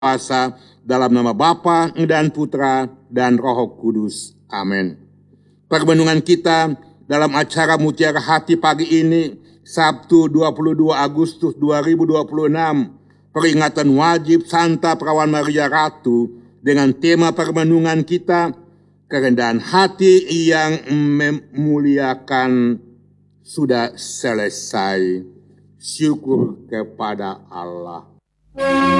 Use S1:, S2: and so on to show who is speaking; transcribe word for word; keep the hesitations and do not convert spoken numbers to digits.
S1: kuasa dalam nama Bapa dan Putra dan Roh Kudus. Amin. Permenungan kita dalam acara Mutiara Hati pagi ini, Sabtu dua puluh dua Agustus dua ribu dua puluh enam, peringatan wajib Santa Perawan Maria Ratu, dengan tema permenungan kita, kerendahan hati yang memuliakan sudah selesai. Syukur kepada Allah.